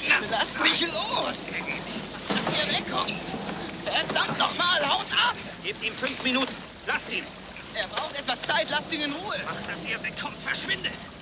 Lasst mich los! Dass ihr wegkommt! Verdammt nochmal, haut ab! Gebt ihm 5 Minuten. Lasst ihn. Er braucht etwas Zeit, lasst ihn in Ruhe! Macht, dass er wegkommt. Verschwindet.